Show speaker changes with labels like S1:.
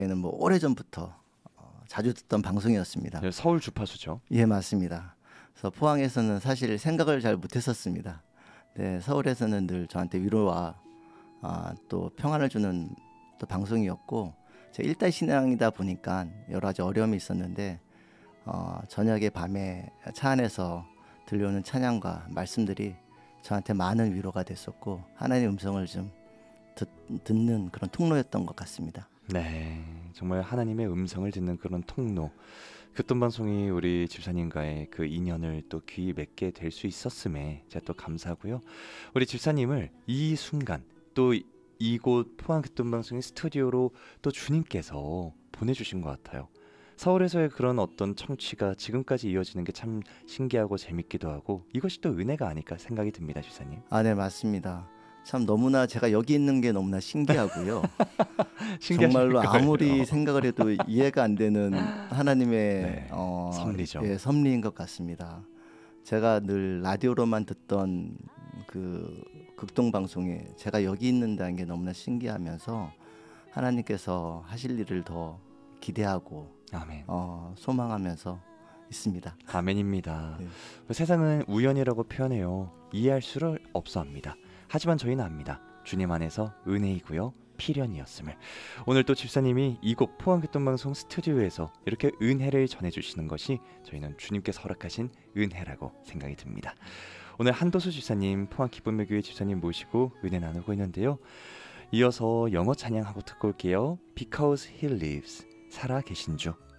S1: 에는 뭐 오래전부터 자주 듣던 방송이었습니다.
S2: 네, 서울 주파수죠.
S1: 예, 맞습니다. 그래서 포항에서는 사실 생각을 잘 못했었습니다. 네, 서울에서는 늘 저한테 위로와 또 평안을 주는 또 방송이었고, 제 일대 신앙이다 보니까 여러 가지 어려움이 있었는데 저녁에 밤에 차 안에서 들려오는 찬양과 말씀들이 저한테 많은 위로가 됐었고 하나님의 음성을 좀 듣는 그런 통로였던 것 같습니다.
S2: 네, 정말 하나님의 음성을 듣는 그런 통로. 극동방송이 우리 집사님과의 그 인연을 또 귀 맺게 될 수 있었음에 제가 또 감사하고요. 우리 집사님을 이 순간 또 이곳 포항 극동방송의 스튜디오로 또 주님께서 보내주신 것 같아요. 서울에서의 그런 어떤 청취가 지금까지 이어지는 게 참 신기하고 재밌기도 하고 이것이 또 은혜가 아닐까 생각이 듭니다, 집사님.
S1: 네, 맞습니다. 참 너무나 제가 여기 있는 게 너무나 신기하고요.
S2: 신기하실
S1: 정말로
S2: 거예요.
S1: 아무리 생각을 해도 이해가 안 되는 하나님의
S2: 네, 섭리죠.
S1: 예, 섭리인 것 같습니다. 제가 늘 라디오로만 듣던 그 극동 방송에 제가 여기 있는다는 게 너무나 신기하면서 하나님께서 하실 일을 더 기대하고
S2: 아멘.
S1: 소망하면서 있습니다.
S2: 아멘입니다.
S1: 네.
S2: 세상은 우연이라고 표현해요. 이해할 수를 없어합니다. 하지만 저희는 압니다. 주님 안에서 은혜이고요. 필연이었음을. 오늘 또 집사님이 이곳 포항극동방송 스튜디오에서 이렇게 은혜를 전해주시는 것이 저희는 주님께서 허락하신 은혜라고 생각이 듭니다. 오늘 한도수 집사님, 포항기쁨의교회 집사님 모시고 은혜 나누고 있는데요. 이어서 영어 찬양하고 듣고 올게요. Because He Lives, 살아 계신 주.